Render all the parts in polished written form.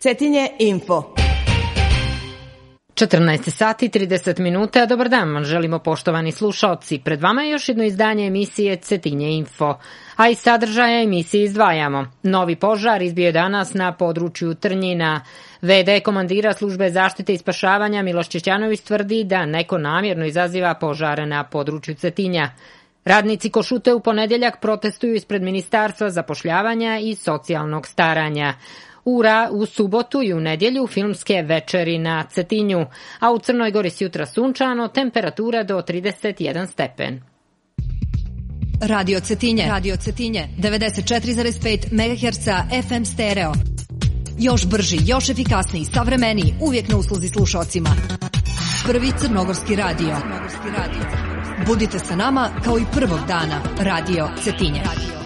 Cetinje Info. 14 sati 30 minuta. Dobar dan vam želimo, poštovani slušaoci. Pred vama je još jedno izdanje emisije Cetinje Info, a iz sadržaja emisije izdvajamo. Novi požar izbio je danas na području Trnjina. VD komandira službe zaštite i spašavanja Miloš Čećanović tvrdi da neko namjerno izaziva požare na području Cetinja. Radnici Košute u ponedeljak protestuju ispred Ministarstva zapošljavanja i socijalnog staranja. U subotu i u nedjelju filmske večeri na Cetinju, a u Crnoj Gori sjutra sunčano, temperatura do 31 stepen. Radio Cetinje, 94,5 MHz FM stereo. Još brži, još efikasniji, savremeniji, uvijek na usluzi slušalcima. Prvi crnogorski radio. Budite sa nama kao i prvog dana. Radio Cetinje.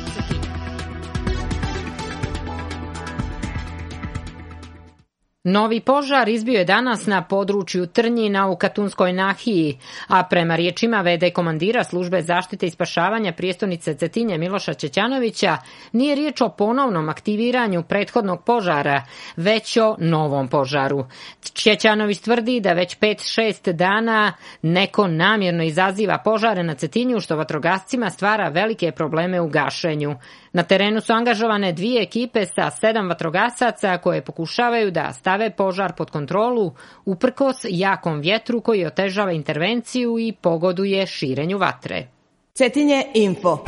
Novi požar izbio je danas na području Trnjina u Katunskoj nahiji, a prema riječima VD komandira službe zaštite i spašavanja prijestolnice Cetinje Miloša Čećanovića, nije riječ o ponovnom aktiviranju prethodnog požara, već o novom požaru. Čećanović tvrdi da već 5-6 dana neko namjerno izaziva požare na Cetinju, što vatrogascima stvara velike probleme u gašenju. Na terenu su angažovane 2 ekipe sa 7 vatrogasaca koje pokušavaju da stave požar pod kontrolu uprkos jakom vjetru koji otežava intervenciju i pogoduje širenju vatre. Cetinje Info.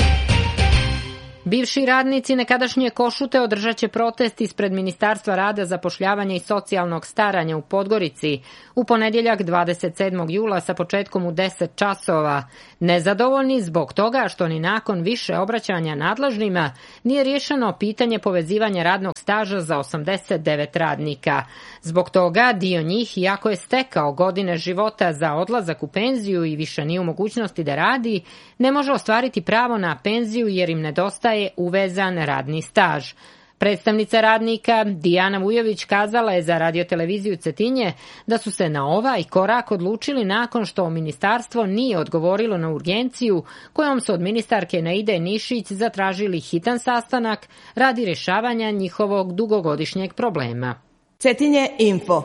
Bivši radnici nekadašnje Košute održat će protest ispred Ministarstva rada, zapošljavanja i socijalnog staranja u Podgorici u ponedjeljak 27. jula sa početkom u 10 časova. Nezadovoljni zbog toga što ni nakon više obraćanja nadležnima nije riješeno pitanje povezivanja radnog staža za 89 radnika. Zbog toga dio njih, iako je stekao godine života za odlazak u penziju i više nije u mogućnosti da radi, ne može ostvariti pravo na penziju jer im nedostaje uvezan radni staž. Predstavnica radnika Dijana Vujović kazala je za radioteleviziju Cetinje da su se na ovaj korak odlučili nakon što ministarstvo nije odgovorilo na urgenciju kojom su od ministarke Naide Nišić zatražili hitan sastanak radi rješavanja njihovog dugogodišnjeg problema. Cetinje Info.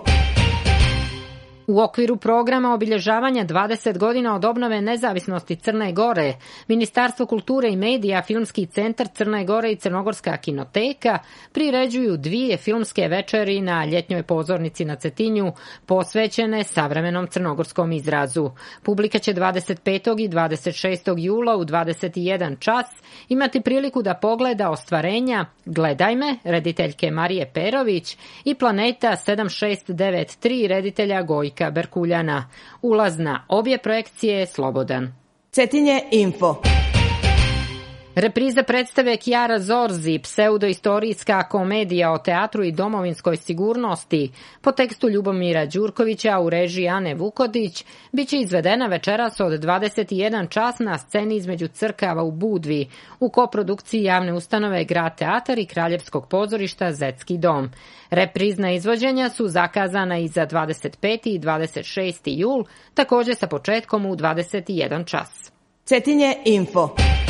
U okviru programa obilježavanja 20 godina od obnove nezavisnosti Crne Gore, Ministarstvo kulture i medija, Filmski centar Crne Gore i Crnogorska kinoteka priređuju 2 filmske večeri na ljetnjoj pozornici na Cetinju posvećene savremenom crnogorskom izrazu. Publika će 25. i 26. jula u 21 čas imati priliku da pogleda ostvarenja Gledaj me, rediteljke Marije Perović, i Planeta 7693, reditelja Gojka Berkuljana. Ulaz na obje projekcije je slobodan. Cetinje Info. Repriza predstave Kjara Zorzi, pseudoistorijska komedija o teatru i domovinskoj sigurnosti, po tekstu Ljubomira Đurkovića u režiji Ane Vukodić, bit će izvedena večeras od 21 čas na sceni između crkava u Budvi, u koprodukciji javne ustanove Grad teatar i Kraljevskog pozorišta Zetski dom. Reprizna izvođenja su zakazana i za 25. i 26. jul, također sa početkom u 21 čas. Cetinje Info.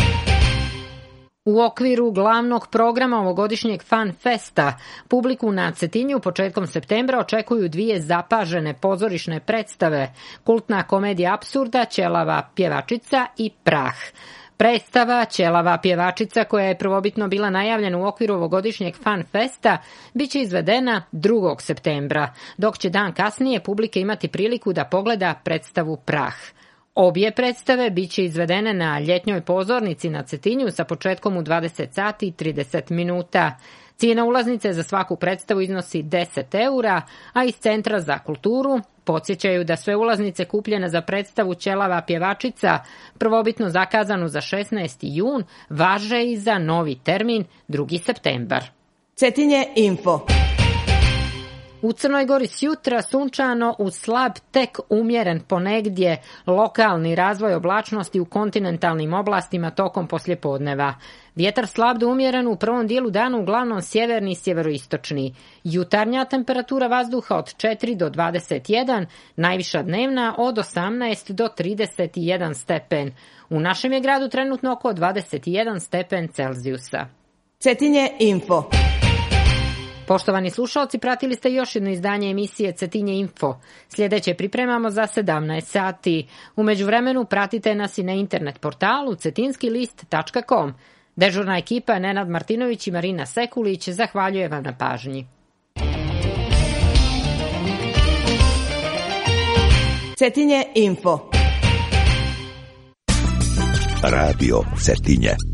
U okviru glavnog programa ovogodišnjeg Fan Festa, publiku na Cetinju početkom septembra očekuju 2 zapažene pozorišne predstave, kultna komedija apsurda Ćelava pjevačica i Prah. Predstava Ćelava pjevačica, koja je prvobitno bila najavljena u okviru ovogodišnjeg Fan Festa, bit će izvedena 2. septembra, dok će dan kasnije publika imati priliku da pogleda predstavu Prah. Obje predstave bit će izvedene na ljetnjoj pozornici na Cetinju sa početkom u 20 sati i 30 minuta. Cijena ulaznice za svaku predstavu iznosi 10 eura, a iz Centra za kulturu podsjećaju da sve ulaznice kupljene za predstavu Ćelava pjevačica, prvobitno zakazanu za 16. jun, važe i za novi termin 2. septembar. Cetinje Info. U Crnoj Gori sjutra sunčano uz slab tek umjeren ponegdje lokalni razvoj oblačnosti u kontinentalnim oblastima tokom poslijepodneva. Vjetar slab do umjeren u prvom dijelu dana, uglavnom sjeverni i sjeveroistočni. Jutarnja temperatura vazduha od 4 do 21, najviša dnevna od 18 do 31 stepen. U našem je gradu trenutno oko 21 stepen Celzijusa. Cetinje Info. Poštovani slušalci, pratili ste još jedno izdanje emisije Cetinje Info. Sljedeće pripremamo za 17 sati. U međuvremenu pratite nas i na internet portalu cetinskilist.com. Dežurna ekipa Nenad Martinović i Marina Sekulić zahvaljuje vam na pažnji. Cetinje Info. Radio Cetinje.